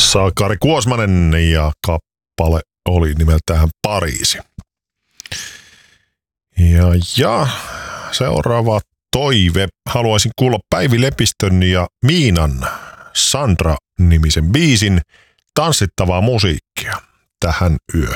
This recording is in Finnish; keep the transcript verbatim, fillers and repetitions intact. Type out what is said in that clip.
vuorossa Kari Kuosmanen ja kappale oli nimeltään Pariisi. Ja, ja seuraava toive. Haluaisin kuulla Päivi Lepistön ja Miinan Sandra-nimisen biisin tanssittavaa musiikkia tähän yöhön.